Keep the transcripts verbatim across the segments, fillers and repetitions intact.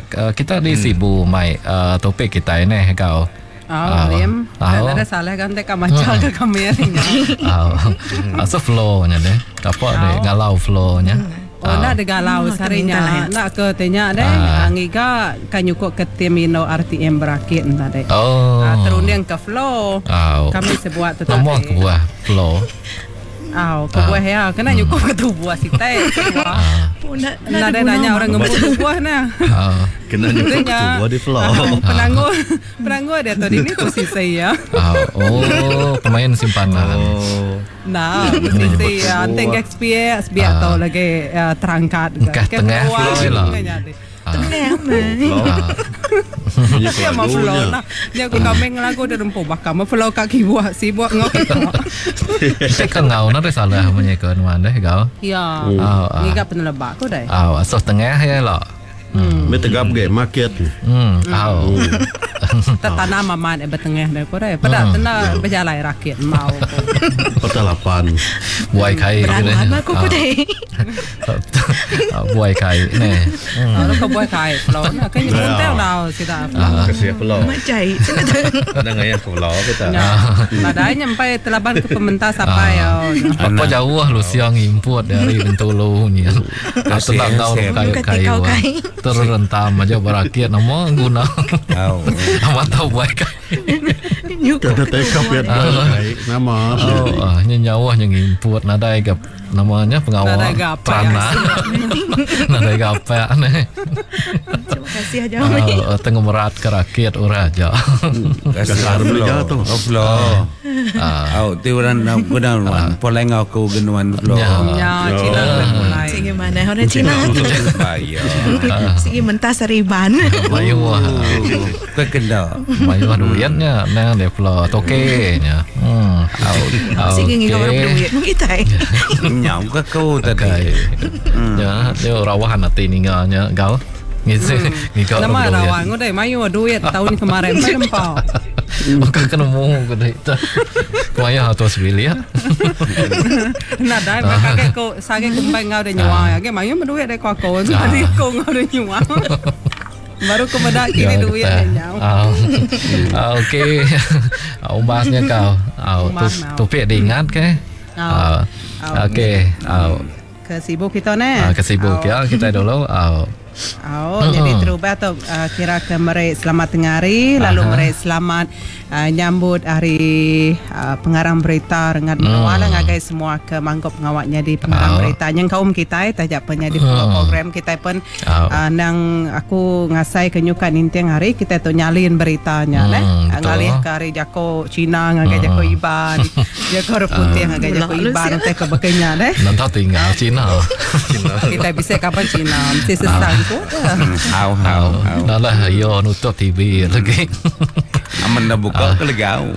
uh, kita di Sibu mai uh, topik kita ini kau. Oh, Liam. Ada salah kan tak macam ke kami ni. Oh, so flow nya deh. Apa deh galau flow nya. Oh, nak ada galau sarinya. Nak ke tanya deh. Angiga kanyuko ke Temino R T M berakit entah deh. Oh. Terundang ke flow. Kami sebuat tetapi. Nomor ke buah flow. Aw, ke buah ya. Kena nyukup ke tu buah si teh. Nak ada nanya orang ngembuk tu buah na. Kena nyukup tu buah di flow. Penangguh, penangguh ada tu ini tu si saya. Oh, pemain simpanan. Nah, mesti saya anteng experience biar tahu lagi terangkat. Ke tengah flow lah. Tengah Dia mau flow lah. Dia aku kami ngelagu dan rempuh bakal mau flow kaki buat si buat ngau. Kan ngau nak salah menyekon mana kau? Ya. Ni gak pernah lebak kau dah. Ah, asal tengah ya lah. Hmm. Metegap ke market. Hmm. Oh. Tanam aman eh betengah dah kau dah. Pada tena berjalan rakit mau. Petalapan. Buai kai. Berapa aku kau dah. Buai kai ni. Kalau kau buai kai, flow nak kan nyebut tahu dah kita. Kasih flow. Macai. Ada ngaya flow kita. Ada nyampai telaban ke pementas apa ya. Apa jauh lu siang import dari Bentulu ni. Setelah kau kai kai. Terrentam aja berakhir nama guna. Tahu. Amat tahu buai kai. Ada tekap ya nama. Oh, nyawa yang import nadai gap namanya pengawal Prana. Nadai gapa aneh. Terima kasih aja. Oh, tengah merat ke rakyat uraja. Kasar beliau tu. Flow. Ah, tiuran gunawan poleng aku gunawan flow. Ya, Cina mulai. Sige mana orang Cina. Bayo. Sige mentah seriban. Mayu wah. Ke kendal. Mayu duitnya nang de flow toke nya. Hmm. Sige ngi orang duit kita. Nyam ke kau tadi. Ya, dia rawahan hati ninggalnya kau. Gitu. Nikah. Nama rawan kau dah mayu duit tahun kemarin belum pau. Maka kena mau ke itu. Maya atau sebilia. Nah, dah kakek kau sakit kumbang kau dah nyawa ya. Ke mayu duit dah kau kau. Jadi kau kau dah nyawa. Baru kemudian kini duit dah nyawa. Okey. Umbasnya kau. Topik diingat ke? Okey. Kesibuk kita ni. Kesibuk ya kita dulu. Oh, uh-huh. Jadi terubah tu uh, kira ke mereka selamat tengah hari, lalu uh-huh. mereka selamat uh, nyambut hari uh, pengarang berita dengan mengawal uh-huh. ngagai semua ke mangkop pengawaknya di pengarang uh-huh. berita. Yang kaum kita, tajak punya di uh-huh. program kita pun uh-huh. uh, nang aku ngasai kenyukan intiang hari kita tu nyalin beritanya, uh-huh. ne? Ngalih ke hari jako Cina, ngagai uh-huh. jako Iban, jako Reputi, uh-huh. ngagai jako Iban, nanti ke bekenya, ne? Nanti tinggal Cina. Kita bisa kapan Cina, mesti sesang. Hau hau. Dah lah, yo nutup T V lagi. Aman dah buka ke legau.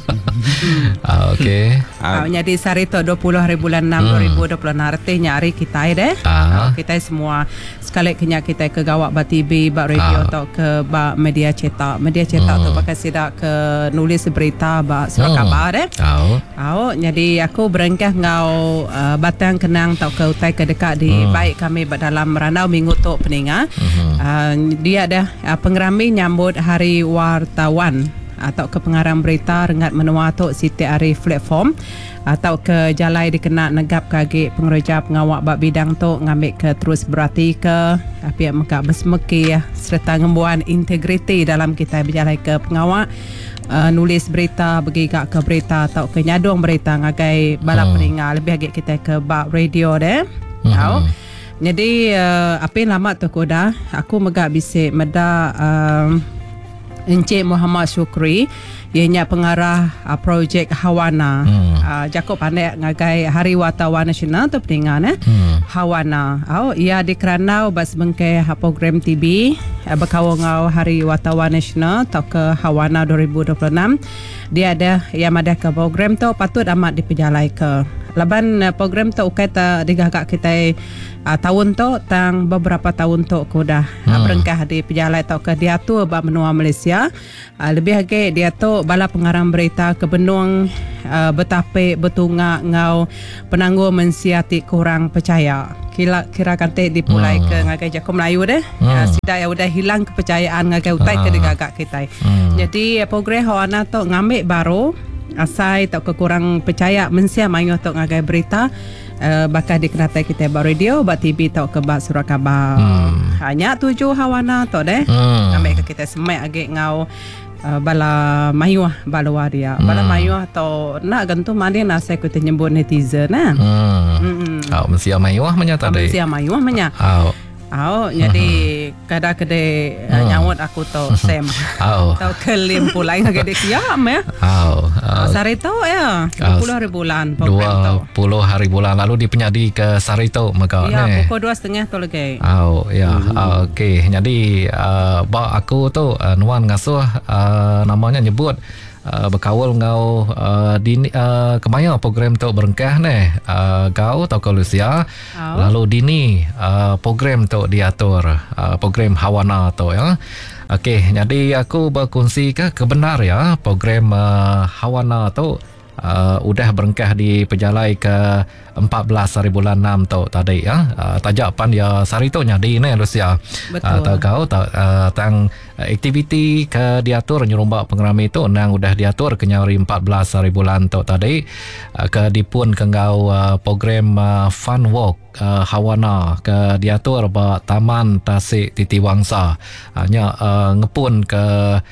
Ah, okey. Ah, jadi hari tu dua puluh hari bulan enam dua ribu dua puluh artinya hari kita deh. Ah. Kita semua sekali kenya kita ke gawak ba T V, ba radio atau ke ba media cetak. Media cetak tu pakai sidak ke nulis berita ba surat khabar deh. Tahu. Tahu. Jadi aku berengkah ngau uh, batang kenang tau ke utai ke dekat di hmm. baik kami dalam ranau minggu tu peninga. Hmm. Uh, dia ada uh, pengerami nyambut hari wartawan atau ke pengarang berita rengat menua tu Siti Arif platform atau ke jalai dikena negap kage pengeroja pengawak bab bidang tu ngambil ke terus berarti ke pihak meka besmeki ya serta ngembuan integriti dalam kita berjalai ke pengawak uh, nulis berita bergigak ke berita atau ke nyadong berita ngagai balap hmm. peninga lebih agak kita ke bab radio deh. Hmm. Tahu. Jadi uh, apa yang lama tu koda aku megak bisik meda um, Encik Muhammad Syukri ianya pengarah uh, projek Hawana. Hmm. Uh, Jakob pandai ngagai Hari Wartawan Nasional tu peningan eh. Hmm. Hawana. Oh, ia dikerana bas bengkai program T V uh, berkawal ngau Hari Wartawan Nasional atau ke Hawana dua ribu dua puluh enam. Dia ada yang ada ke program tu patut amat diperjalai ke. Laban uh, program tu ukai ta digagak kita uh, tahun tu tang beberapa tahun tu aku dah hmm. uh, berengkah di pejalai tu ke dia tu ba menua Malaysia. Uh, lebih lagi dia tu bala pengarang berita ke benung uh, betapik betunga ngau penangguh mensiati kurang percaya. kira kira kante dipulai ke ngagai Jakom Melayu deh. Uh, sida ya udah hilang kepercayaan ngagai utai ke digagak kita. Jadi program hawana tu ngambil baru asai tak kekurang percaya mensia mayo tu ngagai berita uh, bakal dikenatai kita ba radio ba T V tak ke ba surat khabar. Hanya tujuh hawana tu deh. Ngambil ke kita semai agak ngau Uh, bala mayuah bala waria hmm. bala mayuah atau nak gantung mana nasi kita nyebut netizen nah hmm. hmm. oh, mesti mayuah menyata deh mesti mayuah menyata oh. Oh, jadi kada kede uh, nyawut aku tau sem. Oh. Tau kelim pulai ngagede kiam ya. Oh. Uh, Sarito ya. dua puluh hari bulan dua puluh hari bulan lalu dipenyadi ke Sarito maka ya, ne. Ya, pukul dua setengah tu lagi. Oh, ya. Hmm. Uh, okey. Jadi uh, ba aku tu uh, nuan ngasuh uh, namanya nyebut Uh, berkawal ngau uh, dini uh, kemaya program tu berengkah ne uh, gau atau Lucia oh. Lalu dini uh, program tu diatur uh, program hawana tu ya. Okey, jadi aku berkongsi ke kebenar ya program uh, hawana tu Uh, udah berengkah di pejalai ke empat belas hari bulan enam tu tadi ya. Uh, tajapan ya Sarito nyadi ni Lucia. Betul. Uh, kau tak uh, tang aktiviti ke diatur nyurumbak pengerami tu nang udah diatur ke nyari empat belas hari bulan tu tadi uh, ke dipun ke ngau uh, program uh, fun walk uh, hawana ke diatur ba Taman Tasik Titiwangsa. Hanya uh, ngepun ke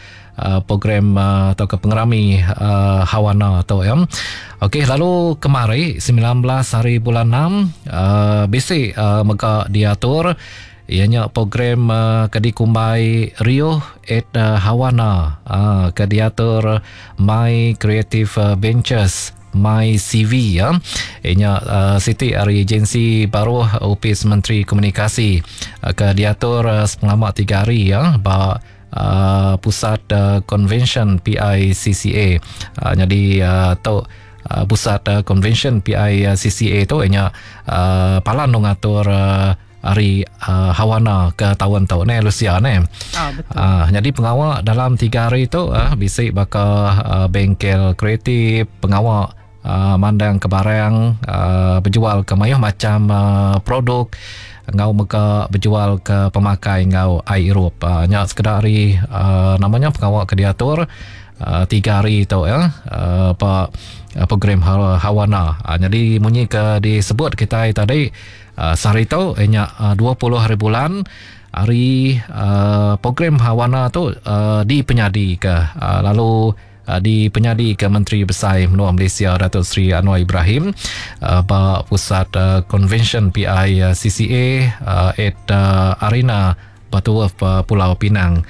Uh, program uh, atau ke pengerami uh, hawana tu ya. Okey, lalu kemari sembilan belas hari bulan enam uh, basic uh, maka diatur ianya program uh, ke dikumbai Rio at uh, Hawana uh, ke diatur My Creative uh, Ventures My C V ya. Ianya uh, Siti hari agensi baru Ofis Menteri Komunikasi uh, ke diatur uh, selama tiga hari ya ba Uh, pusat uh, convention P I C C A uh, jadi uh, tu uh, pusat uh, convention P I C C A tu ianya uh, palan ngatur uh, hari uh, hawana ke tahun tu ni Lucia ni. Oh, betul. Uh, jadi pengawal dalam tiga hari tu uh, bisik bakal uh, bengkel kreatif pengawal uh, mandang ke barang uh, berjual ke mayuh macam uh, produk ngau maka berjual ke pemakai ngau air Erope uh, nya sekedar hari uh, namanya pengawal ke diatur uh, tiga hari tu ya uh, apa uh, program hawana uh, jadi munyi ke disebut kita tadi uh, sehari tu nya uh, dua puluh hari bulan hari uh, program hawana tu uh, dipenyadi ke uh, lalu Uh, di penyadi ke Menteri Besar Menua Malaysia Datuk Seri Anwar Ibrahim uh, ba pusat uh, convention P I C C A uh, at uh, Arena Butterworth uh, Pulau Pinang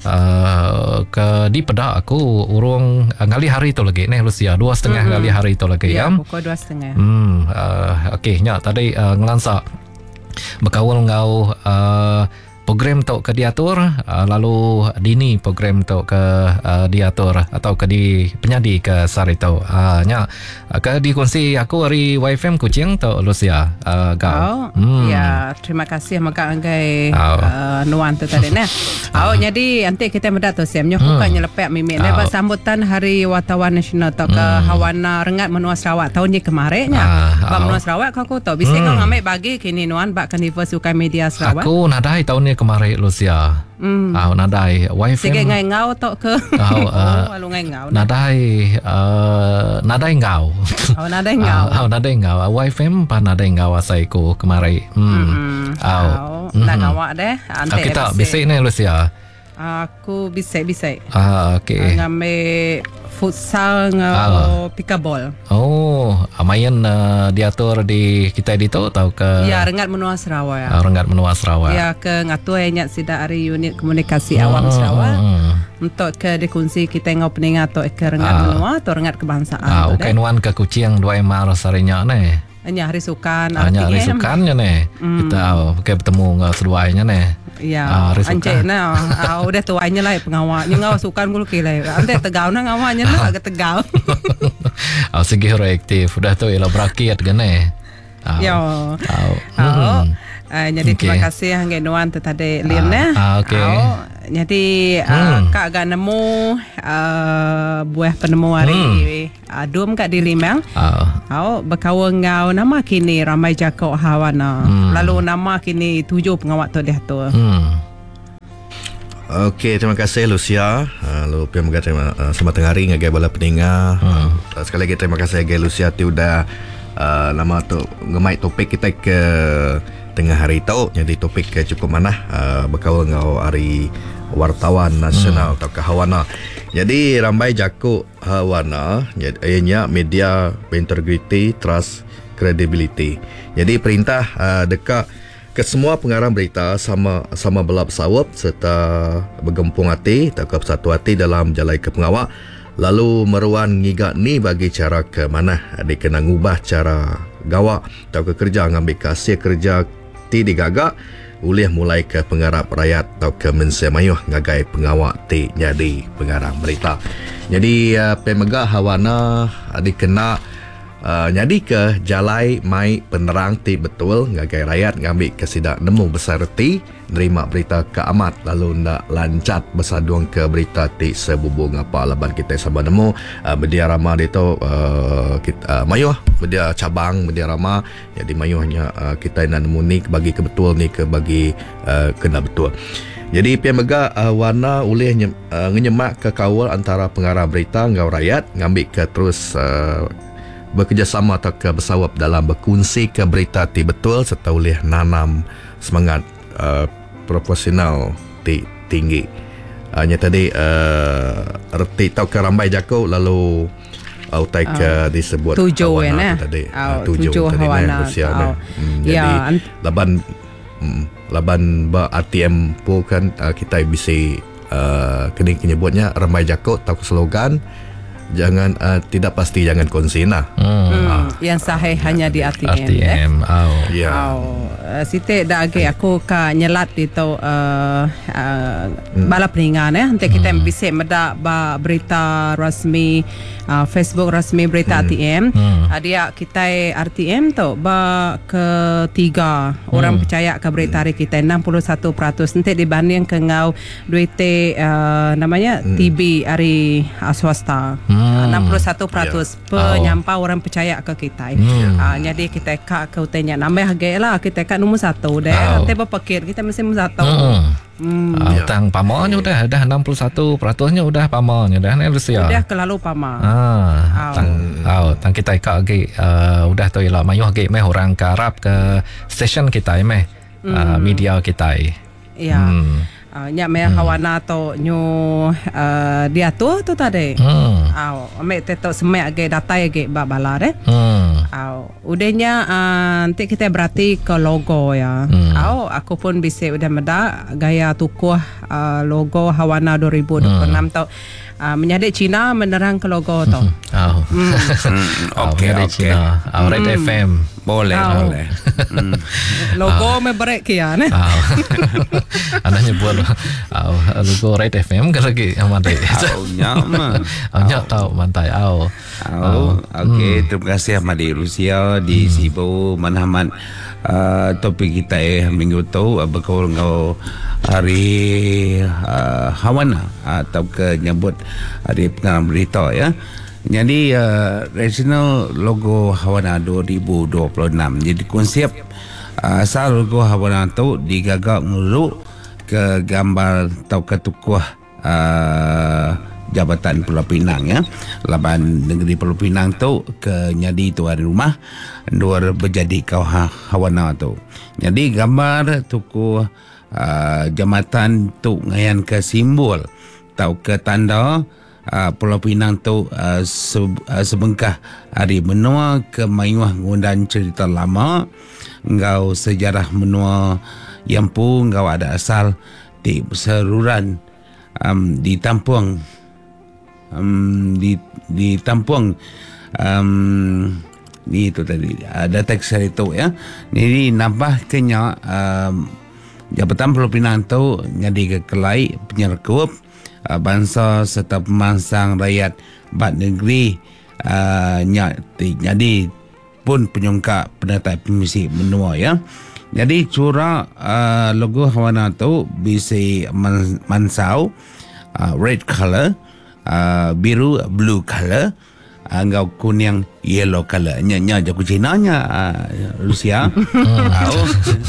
uh, ke di pedak aku urung uh, ngali hari tu lagi ni Lucia dua setengah mm-hmm. ngali hari tu lagi ya, ya pukul dua setengah hmm uh, okey nya tadi uh, ngelansak berkawal ngau uh, program tu ke diatur uh, lalu dini program tu ke uh, diatur atau ke di penyadi ke Sarito uh, nya uh, ke dikongsi aku hari Y F M Kuching tu Lucia uh, gau. Oh, hmm. Ya, terima kasih maka anggai oh. uh, nuan tu tadi nah. Oh, jadi nanti kita mendat tu siam nyoh bukannya lepek mimik oh. Lepas sambutan Hari Wartawan Nasional tu ke hmm. hawana rengat Menua Sarawak tahun ni kemarin nya. Ah, oh. Menua Sarawak kau tahu bisa hmm. kau ngambil bagi kini nuan bak kanivers sukai media Sarawak. Aku nadai tahun ni kemarin Lucia. Hmm. Ah, nadai Y F M. Sige ngai ngau tok ke. Oh, uh, oh, ngai ngau. Nadai uh, nadai ngau. Oh, nadai ngau. Oh, nadai ngau. Y F M pa nadai ngau asaiku kemari. Hmm. Oh. Nak ngawak deh. Ante kita bisik ni Lucia. Aku bisik-bisik. Ah, okey. Ngambil futsal ngau pickleball. Oh, amayan uh, diatur di kita di tu atau ke? Ya, Rengat Menua Sarawak. Uh, Rengat Menua Sarawak. Ya, ke ngatur ayat sida hari unit komunikasi oh, awam Sarawak. Hmm. Untuk ke dikongsi kita ngau peningat atau ke Rengat uh, Menua atau Rengat Kebangsaan. Ah, uh, ukainwan ke Kuching dua Mar sarinya ni. Hanya hari sukan. Hanya hari sukannya ni. Hmm. Kita oh, okay, bertemu ngau seduanya ni. Ya, uh, anjek na. Ah, udah tuanya lah pengawalnya ngau sukan gulu kilai. Ante tegau na ngawanya na agak tegau. Ah, segi reaktif. Udah tu ialah berakiat gane. Ah. Ya. Ah. Ah. Uh, jadi okay. Terima kasih hanggai nuan tu tadi liam na. Ah, okey. Jadi Hmm. uh, Kak agak nemu uh, buah penemu hari Hmm. uh, Dum kat di Limang. Oh. Au berkawan ngau nama kini ramai jakok hawana. Hmm. Lalu nama kini tujuh pengawat tu dia tu. Hmm. Okey, terima kasih Lucia. Uh, Lalu terima kasih uh, selamat tengah hari ngagai bala pendengar. Hmm. Uh, sekali lagi terima kasih ngagai Lucia tu dah uh, nama tu ngemai topik kita ke tengah hari tu. Jadi topik ke cukup mana uh, berkawal ngau hari wartawan nasional hmm. atau ke Hawana. Jadi ramai jakuk Hawana ianya media berintegriti, trust, credibility. Jadi perintah uh, dekat ke semua pengarang berita sama sama belap sawap serta bergempung hati tak satu hati dalam jalai ke pengawak lalu meruan ngigak ni bagi cara ke mana adik kena ngubah cara gawak atau ke kerja ngambil kasih kerja ti digagak ulih mulai ke pengarap rakyat atau ke mensemayuh ngagai pengawak ti jadi pengarang berita. Jadi uh, pemegah Hawana adik kena Uh, jadi ke jalai mai penerang ti betul ngagai rakyat ngambil kesidak nemu besar ti nerima berita ke amat lalu nak lancat bersaduang ke berita ti sebubung apa laban kita sama nemu uh, bedia ramah dia tu uh, kita uh, mayuh bedia cabang bedia ramah jadi mayuhnya uh, kita nak nemu ni bagi ke betul ni ke bagi uh, kena betul. Jadi pihak mega uh, warna oleh nyem, uh, ngenyemak ke kawal antara pengarah berita ngau rakyat ngambil ke terus uh, bekerjasama atau ke bersawap dalam berkongsi ke berita ti betul serta oleh nanam semangat uh, proporsional ti tinggi. Hanya uh, tadi uh, reti tau ke rambai jakau lalu au tai ke uh, disebut tujuh Hawana eh, tadi. Uh, tujuh, tujuh tadi Hawana. Nah, Rusia, Oh. nah. Hmm, Ya, jadi ant- laban hmm, laban ba A T M pun kan uh, kita bisa uh, kena menyebutnya rambai jakau tau ke slogan jangan uh, tidak pasti jangan kongsi nah. Hmm. Hmm. Yang sahih hanya di R T M. R T M. Eh? Oh. Ya. Oh, uh, sitik dah agi aku ka nyelat di tu uh, uh, bala peningan eh. Nanti kita Hmm. bisik medak ba berita rasmi uh, Facebook rasmi berita R T M. Hmm. Uh, dia kita R T M tu ba ketiga orang percaya ke berita hari kita enam puluh satu peratus nanti dibanding ke ngau duit uh, namanya T B hari uh, swasta. Hmm. enam puluh satu peratus Yeah. penyampai orang percaya ke kita. Hmm. Ah, jadi kita kak ke utenya nambah harga lah kita kak nombor satu deh. Oh. Nanti berpikir kita mesti nombor satu. Hmm. Hmm. Ah, Tang pamonnya udah dah enam puluh satu peratusnya udah pamonnya dah ni Rusia. Udah kelalu pama. Ah, Au. tang, oh, tang kita ikut lagi uh, udah tu ialah mayuh lagi meh orang karap ke stesen kita meh uh, media kita. Ya. Hmm. Uh, nyak meh Hawana tu nyu uh, dia tu tu tadi. Hmm. Au, ame tetok semek age data age babala deh. Hmm. Au, udahnya uh, nanti kita berarti ke logo ya. Hmm. Au, aku pun bisa udah meda gaya tukuh uh, logo Hawana dua ribu dua puluh enam tu. Uh, menyadik Cina menerang ke logo tu. Oh. Hmm, Okey, Dari okey. Cina. Oh, Red F M. Boleh, Au. boleh. Hmm. Logo me berek kia ne. Oh. Anak nyebut oh, logo Red F M ke lagi yang mantai. Au nyama. Oh, nyak tahu mantai. Oh. Oh, okey, terima kasih Ahmad di Rusia di Sibu Manhaman uh, topik kita eh minggu tu uh, berkaul ngau hari uh, Hawana atau ke nyebut hari pengarang berita ya. Jadi uh, regional logo Hawana dua ribu dua puluh enam. Jadi konsep uh, asal logo Hawana tu digagak ngeluk ke gambar atau ke tukuh uh, Jabatan Pulau Pinang ya. Laban negeri Pulau Pinang tu ke nyadi tuan rumah dua berjadi kau ha, Hawana tu. Jadi gambar tuku uh, jambatan tu ngayan ke simbol tau ke tanda uh, Pulau Pinang tu uh, se, uh, sebengkah hari menua ke mayuah ngundan cerita lama ngau sejarah menua yang pun ngau ada asal di seruran um, di Tampuang um, di di Tampuang um, ni itu tadi ada teks itu ya. Jadi nambah kenya um, Jabatan Pulau Pinang tu nyadi ke kelai penyerkup uh, bangsa serta pemansang rakyat bat negeri uh, nyadi pun penyongkak penatai pemisi menua ya. Jadi corak uh, logo Hawana tu bisa man, mansau uh, red color, uh, biru blue color, uh, ngau kuning yellow color. Nya nya jago Cina nya uh, Rusia. Tahu.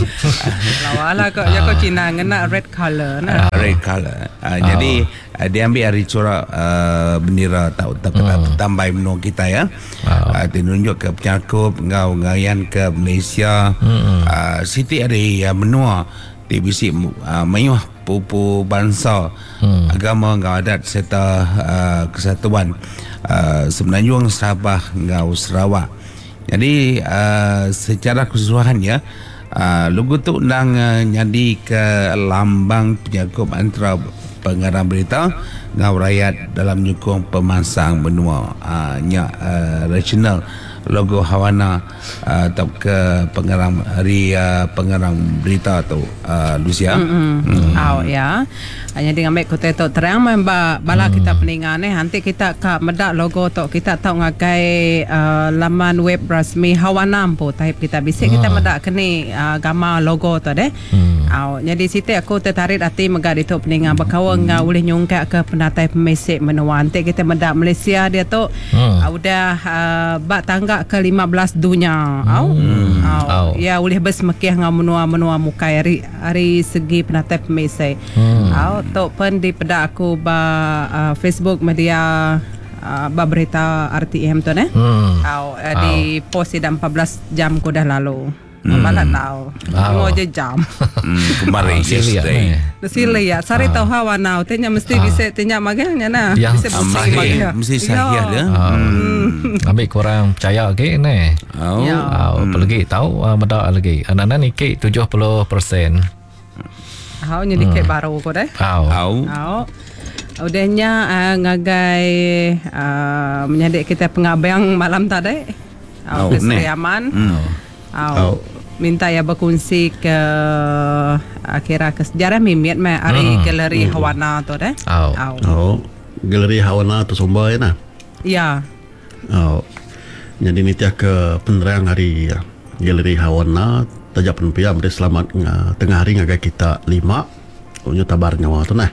Lawala kok jago Cina ngena red color nah. Uh, red color. Uh, oh. Jadi uh, dia ambil hari corak uh, bendera tahu tak oh. tambah menua kita ya. Oh. Uh, tunjuk ke pencakup ngau ngayan ke Malaysia. Hmm. Uh, Siti ada uh, menua di bisi uh, mayuh pupu bangsa hmm. agama ngau adat serta uh, kesatuan uh, Semenanjung Sabah ngau Sarawak. Jadi uh, secara keseluruhannya uh, logo tu nang uh, jadi ke lambang pencakup antara pengarang berita ngau rakyat dalam nyukung pemasang benua uh, nya uh, regional logo Hawana uh, atau ke pengarang hari uh, pengarang berita tu uh, Lucia. Hmm. Mm. Oh ya. Hanya dengan baik kita tu terang memba bala mm. kita peningan eh nanti kita ka medak logo tu kita tahu ngagai uh, laman web rasmi Hawana po tahap kita bisik mm. kita medak kini uh, gambar logo tu deh. Mm. Oh jadi situ aku tertarik hati megak itu peningan bakawa mm. ngau boleh nyungkak ke penatai pemesik menua nanti kita medak Malaysia dia tu mm. uh, udah uh, bak tangga ke lima belas dunia. Au. Hmm. Au. Au. Ya boleh bersemakih ngau menua-menua mukai hari hari segi penatai pemesik. Hmm. Au tok pen di peda aku ba uh, Facebook media uh, ba berita R T M tu ne. Hmm. Au uh, di post dah empat belas jam ko dah lalu. Hmm. Malah tahu. Mau je jam. Hmm, kemarin yesterday. Sila ya, sari tahu Hawana, tanya mesti bisa tanya magangnya nah. Bisa mesti mesti sahih dia. Ambil korang percaya ke ni. Oh. Ya. Apalagi tahu medak lagi. Anak-anak ni ke tujuh puluh persen. Hau jadi ke baru ko deh. Hau. Hau. Udahnya uh, ngagai uh, menyadik kita pengabang malam tadi. Hau keseriaman. Au minta ya berkongsi ke akhirnya ke sejarah mimiat me hari galeri Hawana tu deh. Au. Oh, galeri Hawana tu Sumba ya nah. Ya. Oh. Jadi ni tiak ke penerang hari galeri Hawana tajak penpiam dia selamat nga, tengah hari ngagai kita lima unyu tabar nyawa tu nah.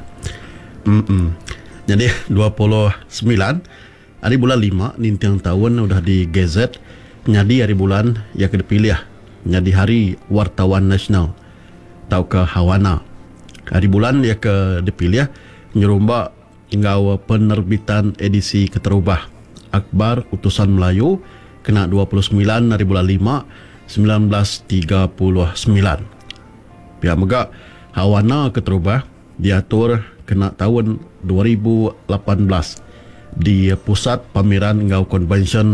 Mm. Jadi dua puluh sembilan hari bulan lima nintiang tahun udah di gazet jadi hari bulan yang kedipilih jadi hari wartawan nasional tau ke Hawana. Hari bulan yang kedipilih nyerumba hingga penerbitan edisi keterubah Akhbar Utusan Melayu kena dua puluh sembilan hari bulan lima sembilan belas tiga puluh sembilan. Pihak megak Hawana keterubah diatur kena tahun dua ribu lapan belas di Pusat Pameran Ngau Convention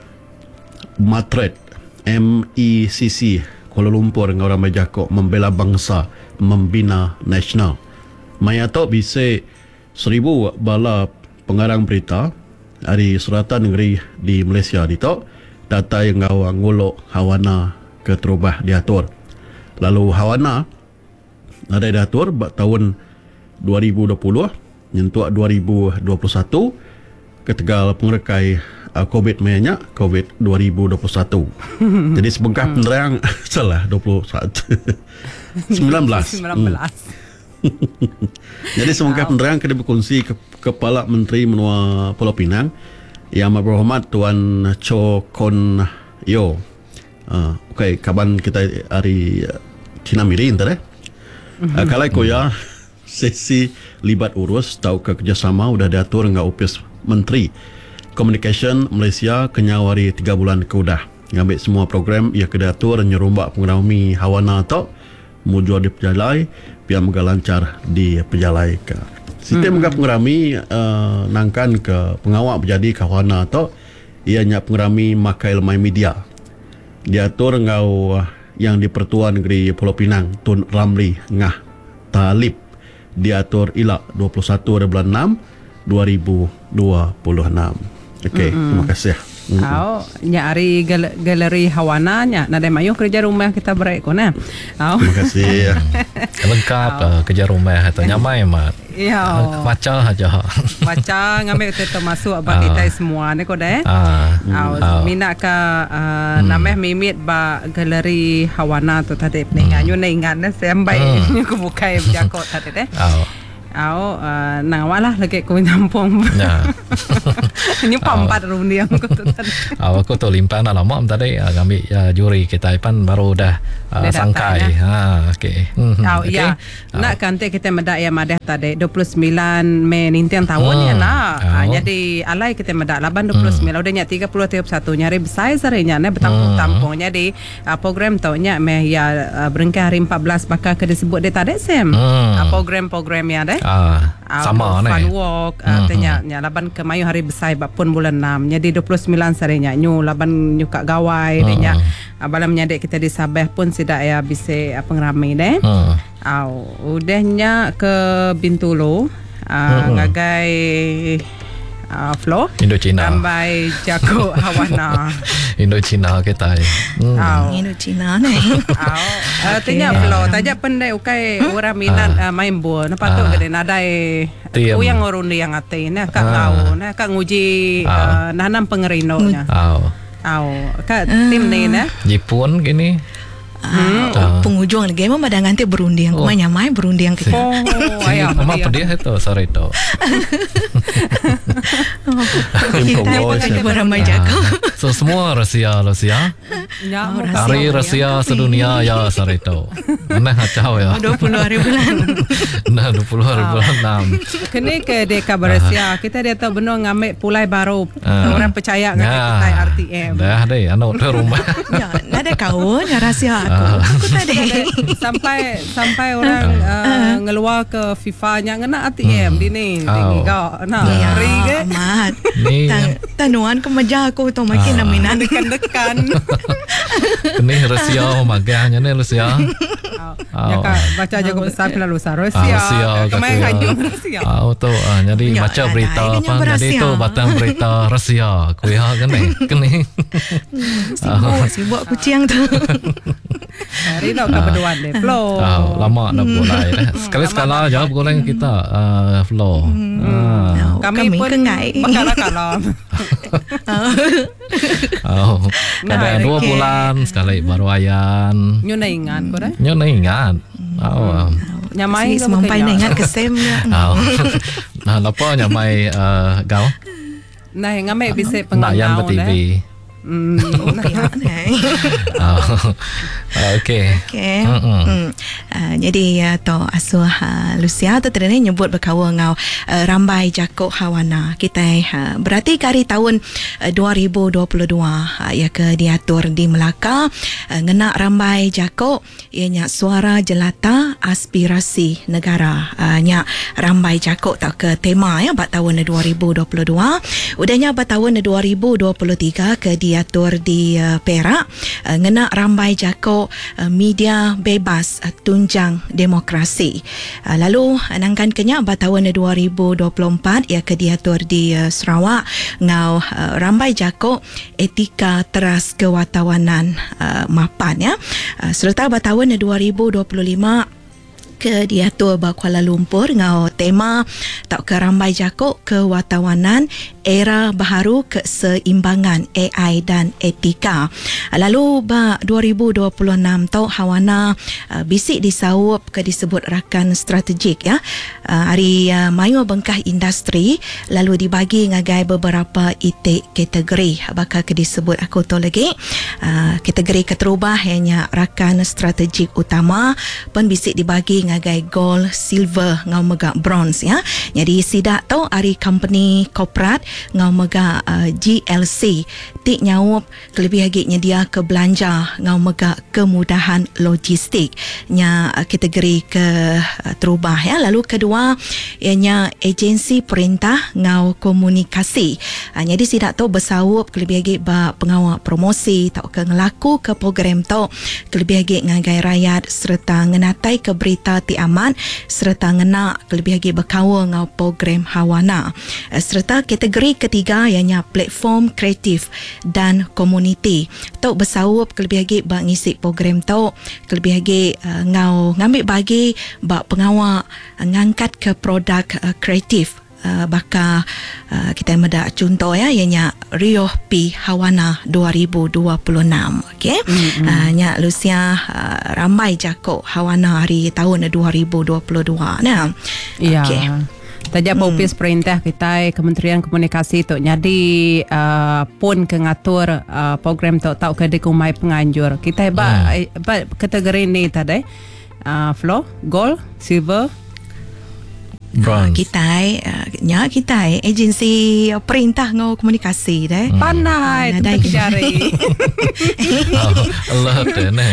Matret M E C C Kuala Lumpur ngau ramai jakok membela bangsa membina nasional. Maya to bisa seribu bala pengarang berita dari suratan negeri di Malaysia di to data yang ngau ngulok Hawana keterubah diatur. Lalu Hawana ada diatur buat tahun dua ribu dua puluh nyentuh dua ribu dua puluh satu ketegal pengerekai COVID mainnya COVID dua ribu dua puluh satu. Jadi sebengkah hmm. penerang salah dua puluh satu sembilan belas. sembilan belas. Hmm. Jadi sebengkah penerang kena berkongsi ke, Kepala Menteri Menua Pulau Pinang Yang Berhormat Tuan Cho Kon Yo. Uh, Okey, kaban kita hari Cina Mirin tadi. Uh, kalau koya sesi libat urus tau ke kerjasama udah diatur dengan Opis Menteri Communication Malaysia kenyawari tiga bulan ke udah ngambil semua program ia kedatur nyerumbak pengrami Hawana atau mujur di pejalai biar megah lancar di pejalai ke sistem megah pengrami uh, nangkan ke pengawak berjadi ke Hawana atau ianya pengrami makai lemai media diatur ngau yang di Pertuan Negeri Pulau Pinang Tun Ramli Ngah Talib diatur ilak dua puluh satu bulan enam dua ribu dua puluh enam. Okey, mm-hmm. terima kasih. Au nya ari gal- galeri Hawana nya nadai mayu kerja rumah kita break ko na. Au. Terima kasih. Lengkap uh, kerja rumah atau nyamai mat. Ya. Macam aja. Baca ngambil kita masuk abang kita semua ni ko deh. Ah. Au Ah. minat ka uh, nameh mimit ba galeri Hawana tu tadi peningan nyu na ingat na sampai ko bukai jakot tadi deh. Au. Au uh, nawalah lagi ko nyampong. Ya. Ni pampat rundiang ko tu tadi. Awak aku tu limpah nak lama tadi uh, kami uh, juri kita pan baru dah uh, Dia datang, sangkai. ya? Ha okey. Hmm, Oh okey. ya. Nak kanti kita medak ya madah tadi dua puluh sembilan Mei nintian tahun Hmm. ya nak. Oh. Ha, jadi alai kita medak laban dua puluh sembilan udah nya tiga puluh tiga puluh satu nyari besar sarinya ne bertampung-tampung jadi uh, program tau nya meh ya uh, berengkah hari empat belas bakal ke disebut dia tadi sem. Hmm. Uh, program-program ya deh. Ah, Uh, sama fun ni. walk uh, Hmm, tanya nya laban ke mayu hari besar bab pun bulan enam jadi dua puluh sembilan sarinya nyu laban nyuka gawai Hmm. dia nya uh, balam nyadek kita di Sabah pun sidak ya bisa uh, pengramai deh. Hmm. Au, udahnya ke Bintulu, uh, ngagai uh, Flo, Indochina. sampai Jago Hawana. Indochina kita. Hmm. Au, Indochina ni. au, uh, tanya Flo, tajak pendai ukai orang minat uh, main bola. Nampak tu Ah. kena nadai Tiam. uyang orang yang atai, nah kak Ah. ngau, nah kak nguji Ah. uh, nanam pengerinonya. Au. Au, kak tim ni nah. Jepun gini. Ah, penghujung lagi memang pada nanti berundiang. Oh. Kumanya mai berundiang kita. Oh, ayah. Mama pedih itu sore itu. Kita Boys, akan ya. beramai jaga. So semua Rusia Rusia. Ya, Oh, Hari Rusia sedunia ya sore itu. Nah kacau ya. dua puluh hari bulan. Nah dua puluh hari bulan enam. Kini ke deka Beresia kita dia tahu benar ngambil pulai baru Ah. orang percaya dengan kita R T M. Dah deh anak tu rumah. Ya, ada kawan ya rahsia aku. Aku tadi. sampai sampai orang uh, ngeluar ke FIFA nya ngena R T M di ni tinggi Oh. kau nah Ya, ri ke amat. Ni Tan- Tanuan kemeja aku tu makin naminan. dekan-dekan ni Rusia maganya ni Rusia. ya kak baca jago besar pula lusa Ah, Rusia Rusia kemarin kata haju ya. Rusia Ah tu ah jadi Ya, baca ada, berita ada apa yang jadi berahsia. tu batang berita Rusia. Kuya kene kene. Sibuk, sibuk kucing tu. hari nak ke berduaan deh flow Ah, lama dah mulai dah. Sekali sekala jawab goreng kita uh, flow. Ah. kami, Kami pun kengai. berkalah-kalah Oh, Nah, kadang dua okey. bulan sekali baru ayan. nyu na ingat ko dah Nyo na ingat. Oh. nyamai Si semampai na ingat kesem ya. Oh. Nah, lapa nyamai uh, gau. nah ngambil bisa Nak yan pengangau ba T V. Hmm. Ya, ni. Oh. Okey. Okay. Mm-mm. Hmm. Uh, jadi uh, to asuh uh, Lucia tu tadi nyebut berkawa ngau uh, rambai Jakob Hawana kita uh, berarti kari tahun uh, dua ribu dua puluh dua uh, ya ke diatur di Melaka uh, ngena rambai Jakob ianya suara jelata aspirasi negara uh, nya rambai Jakob tak ke tema ya bat tahun dua ribu dua puluh dua udahnya bat tahun dua ribu dua puluh tiga ke diatur di uh, Perak uh, ngena rambai Jakob uh, media bebas uh, tunjang demokrasi. Uh, lalu nangkan kenya bat tahun dua ribu dua puluh empat ia ke diatur di uh, Sarawak ngau uh, rambai Jakob etika teras kewatawanan uh, mapan ya. Uh, serta bat tahun dua ribu dua puluh lima ke diatur ba Kuala Lumpur ngau tema tak ke rambai Jakob kewatawanan era baharu keseimbangan A I dan etika. Lalu ba dua ribu dua puluh enam tau Hawana uh, bisik disawup ke disebut rakan strategik ya. Uh, hari uh, mayu bengkah industri lalu dibagi ngagai beberapa itik kategori bakal ke disebut aku tu lagi. Uh, kategori keterubah ianya rakan strategik utama pun bisik dibagi ngagai gold, silver, ngau megak bronze ya. Jadi sidak tau hari company korporat ngau megak uh, G L C tik nyawup kelebih lagi nyedia ke belanja ngau megak kemudahan logistik nya uh, kategori ke uh, terubah ya. Lalu kedua ianya agensi perintah ngau komunikasi. Uh, jadi sidak tau bersawup kelebih lagi ba pengawal promosi tau ke ngelaku ke program tau kelebih lagi ngagai rakyat serta ngenatai ke berita Lusia Ti Amat serta ngena kelebih lagi berkawa ngau program Hawana. Uh, serta kategori ketiga ianya platform kreatif dan komuniti. Tok bersaup kelebih lagi bak ngisi program tok, kelebih lagi uh, ngau ngambil bagi bak pengawal uh, ngangkat ke produk uh, kreatif. Uh, baka uh, kita meda contoh ya ianya Rio P Hawana dua ribu dua puluh enam. Okey. Mm-hmm. Uh, nya Lucia uh, ramai jako Hawana hari tahun dua ribu dua puluh dua nah. Ya. Okey. Tajak hmm. Opis perintah kita Kementerian Komunikasi tu jadi uh, pun ke ngatur uh, program tu tau ke dikumai penganjur. Kita ba hmm. ba kategori ni tadi uh, flow, gold, silver, bronze. Uh, kita uh, nya kita agensi uh, perintah ngau komunikasi deh. Hmm. Pandai uh, tu kejari. Allah tu ne.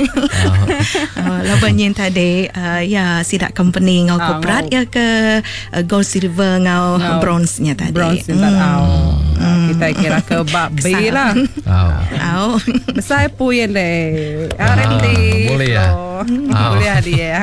Uh, labannya tadi uh, ya sidak company ngau Ah, korporat ngau. ya ke uh, gold, silver ngau Ngau. bronze nya tadi. Bronze hmm. oh. uh, kita kira ke bab B Kesal. lah. Oh. Au. Besar puyen deh. Ah, R and D. boleh ya? Oh. Ah. Boleh hadiah.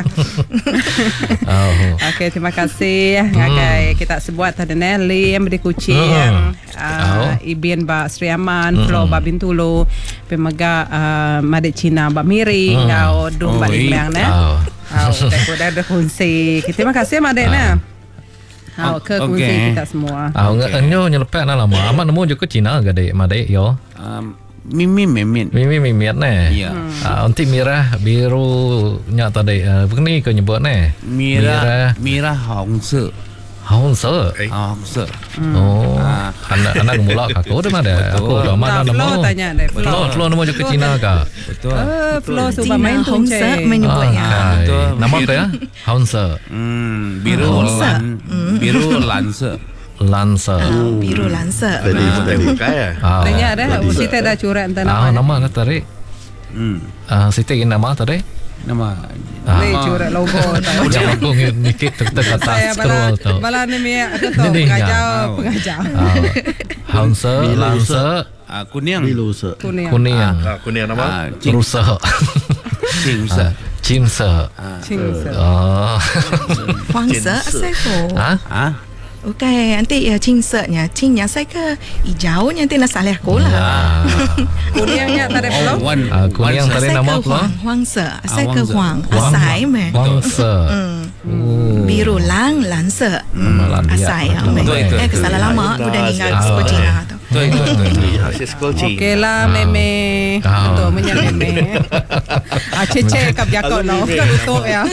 Oh. Okey, terima kasih. Ngagai kita sebuat tadi ne Lim di Kuching, Hmm. uh, Ibin ba Sri Aman, Flo ba Bintulu, pemaga uh, Madik Cina ba Miri, Hmm. ngau dum ba Oh, Limang ne. Oh. Au, kita dah ada kunci. Terima kasih Madik ne. Au, ke kunci Okay. kita semua. Ah, okay. Nyo nyelepak na lama. Amat nemu juga Cina gade madai yo. Um, Mimi Mimin. Mimi mimiat ne. Ya. Ah, untuk merah, biru nya tadi. Uh, begini ke nyebut ne. Mira Mira Hong Se. Hong se. Hong Se. Oh. Ah. Anak anak mulak aku dah mana. Aku dah mana Nah, Flo nemu. tanya deh. Flo. Flo, Flo nemu juga Cina ka. Betul. Eh, Flo suka Cina main tu Hong Se menyebutnya. Ah, betul. nama apa ya? Hong se. Hmm, biru Oh. lan biru lanse. Lancer. Uh, biru lancer. Tadi kita buka ya. Ah. Tanya dah, kita dah curat entah Ah, nama. nama kata tadi. Hmm. Ah, Siti ini nama tadi. Nama Ni curat logo tahu. Jangan aku ngikit tek atas Saya scroll bala tu. bala ni mi aku tu Ni, ni, pengajar ya. pengajar Ah, Hansa, Lancer, ah, kuning. Bilu se. kuning. kuning, Ah, kuning nama. Ah, cing rusa, cing se. cimsa. Cing. Oh. Huang se asal tu. Ah, Ah, Okey, nanti ya cing se nya, cing nya saya ke hijau nya nanti nak salah aku lah. ah. Kuningnya tak ada oh, belum. one. Ah, kuning one tadi se. Asal nama ke apa? Huang, Huang se, asal Ah, ke Huang se. Huang, asai meh. Wangsa. Hmm. Biru lang lan se. Malam dia. Asai ya meh. Betul, betul, Eh kesalah betul. lama udah ingat Ah, suku okey. Cina tu. Betul, betul, betul. Hasil sekoci. Okey lah meme. Ah. Betul menyak meme. Ah cece kap jakok no. Kan tutup ya.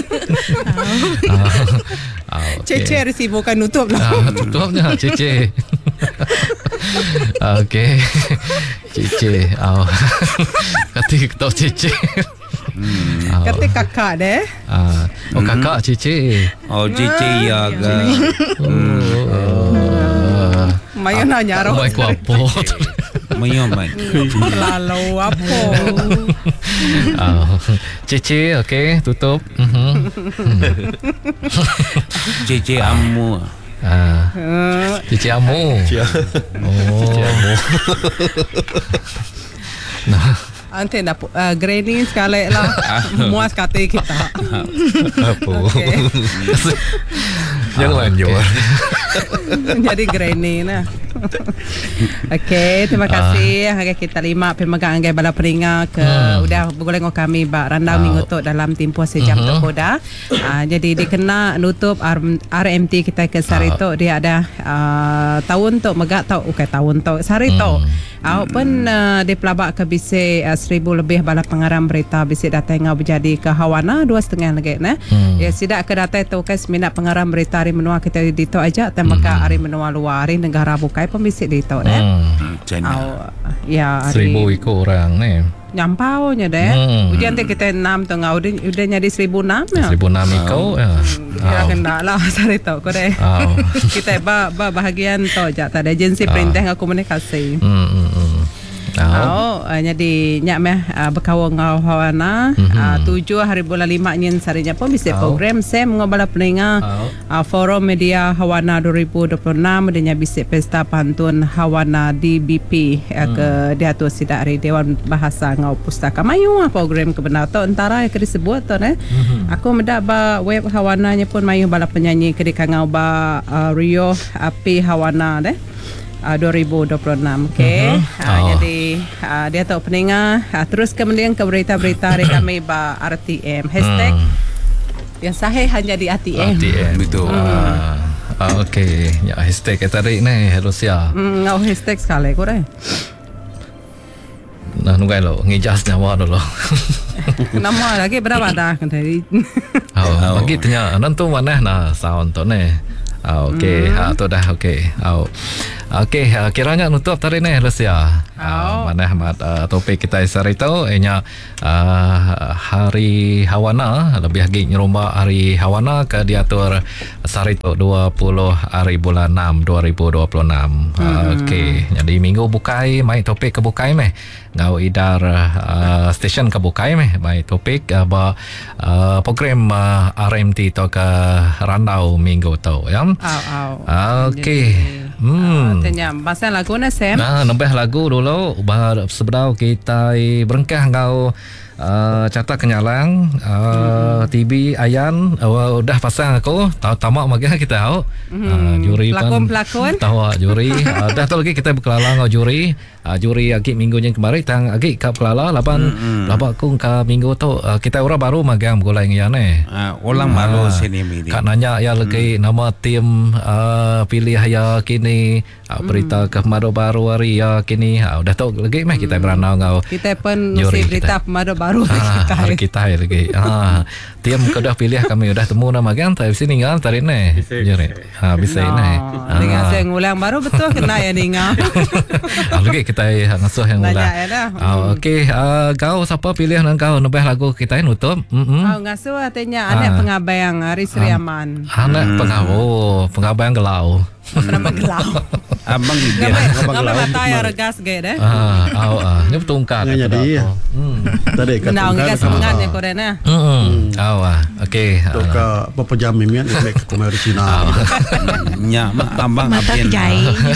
Ah, okey. Cece resibo kan nutup lah. Ah, tutupnya Cece. Ah, okey. Cece. Ah. Kata kita Cece. Ah, Kata kakak deh. ah. Oh kakak Cece. Oh, cici ya ga. Oh. Mayo nanya roh. Baik apa? Menyoman. Lalu apa? Ah, Cece, okey, tutup. Mhm. Cici amu. Ah, Eh, Cece Amu. Oh. Cece Amu. Ante dah uh, grading sekali lah. Muas kata kita. Apa? Okey. Jangan lanjut. Jadi grading lah. Okey, terima kasih. Harga kita lima pemegang anggai bala peringa ke Hmm. udah bergolong kami bak randau Ah. minggu tu dalam tempoh sejam Mhm. tu koda. Uh, jadi dikena nutup R M T kita ke sari Ah. tu dia ada uh, tahun tu megak tau ukai tahun tu sari tu. Hmm. Au pun uh, di pelabak ke bisi uh, seribu lebih bala pengarang berita bisi datang ngau berjadi ke Hawana dua setengah lagi nah. Hmm. Ya sidak ke datai tu kai seminat pengarang berita hari menua kita di tu aja dan maka hari menua luar hari negara bukai pembisik di tu nah. Hmm. China. Au ya hari Seribu ikut orang ni. nyampau nya deh. Hmm. Ujian tu kita enam tu ngau udah udah jadi seribu enam ya. Seribu enam ikut. Ya. Ya kena lah sari tu ko deh. Oh. Kita ba, ba bahagian tu aja tak ada agensi perintah ngau komunikasi. Hmm, hmm, hmm. Oh, uh, jadi nyak meh uh, berkawan ngau hawana Mhm. uh, tujuh hari bulan lima nyen sarinya pun bisa Oh. program sem ngobala peninga Oh. uh, Forum Media Hawana dua ribu dua puluh enam adanya bisa pesta pantun Hawana D B P uh, ke diatur sidak hari Dewan Bahasa Ngau Pustaka mayu uh, program kebenar tu antara yang disebut tu eh. Aku mendak ba web Hawananya pun mayu bala penyanyi ke ngau ba uh, Rio Api Hawana deh. Uh, dua ribu dua puluh enam okey. Mhm. Uh, Oh. Jadi uh, dia tahu peninga uh, terus kemudian ke berita-berita dari kami ba R T M hashtag Hmm. yang sahih hanya di R T M. R T M. Betul. Ah, ah, okey. Ya, hashtag kita tarik ni, Rusia. Hmm, ngau hashtag sekali korang. Nah, nunggu lo, ngijas nyawa dulu. Nama lagi berapa dah dari. Oh, bagi tanya, nanti mana nah sound tu ni. Ah, okey, Hmm. ha tu dah okey. Oh. Okey, uh, kiranya nutup tadi ni Rusia. Uh, Oh. mana mat uh, topik kita hari tu ianya uh, hari Hawana, lebih lagi nyerumba hari Hawana ke diatur hari tu dua puluh hari bulan enam dua ribu dua puluh enam. Uh, okey, jadi minggu bukai mai topik ke bukai meh. Ngau idar uh, stesen ke bukai meh mai topik uh, ba uh, program uh, R M T tu ke Randau minggu tu ya. Au au. Okey. Hmm. Tanya pasal lagu na Sam. Nah, nambah lagu dulu. Bah, sebelum kita berengkah kau uh, carta kenyalang uh, T V Ayan uh, udah pasang aku tahu tamak magi kita tahu uh, juri Pelakon-pelakon. tahu ah, juri uh, dah tahu lagi kita berkelala ngau juri uh, juri agi minggu yang kemarin tang agi ka kelala lapan lapan ku ka minggu tu uh, kita orang baru magang gulai ngian eh Ah, ulang malu sini midi. Kak nanya ya lagi nama tim uh, pilih ya kini uh, berita ke baru hari ya kini uh, udah tahu lagi meh kita beranau ngau Kita pun Juri mesti berita pemadu baru ah, kita. hari kita lagi ah, tim kedah pilih kami udah temu nama kan tapi sini ngal tarik ni juri ah, bisa ini No, dengan saya ngulang baru betul kena ya ninga. ah, lagi kita ngasuh yang Nanya ulang ya dah. ah, okey uh, kau siapa pilih nang kau nambah lagu kita nutup mm Oh, ngasuh artinya anak Ah. pengabayang Hari Sri Aman. anak pengawo pengabayang gelau Kenapa gelau? Abang dia. Ngapa mata ya regas gede deh. ah, aw, ah, ni betungkat. Nga jadi Hmm. tadi kat Nah, nggak semangat ya korang na. Hmm. Aw, ah. Okey. Tok ka papajam mimian imek ke kumari Cina. Nya mak abang Mata abin. jai.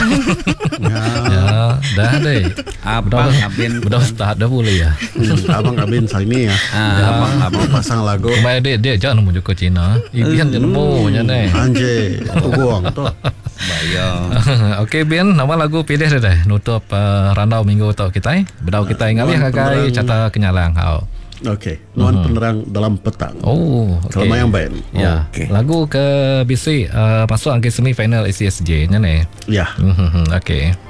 Ya, dah deh. Abang abin. Betul start dah boleh ya. Hmm, Abang Abin sini ya. Ah, abang abang. Abang pasang lagu Kemarin dia dia jangan nemu ke Cina. Ibian je nemu nya ni. Anje Tuguang tu. Bayang. Okey Bin, nama lagu pilih dah dah. Nutup uh, randau minggu tau kita. Bedau kita ingali Nuan kagai penerang. cata kenyalang. Hau. Okey, Nuan Penerang Dalam Petang. Oh, okey. Kelamayang Band. Ya, Okey. lagu ke B C uh, masuk angka semi final A C S J nya ni. Ya. Hmm, okey.